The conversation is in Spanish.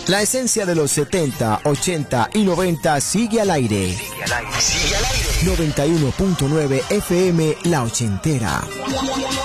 La esencia de los 70, 80 y 90 sigue al aire. 91.9 FM La Ochentera.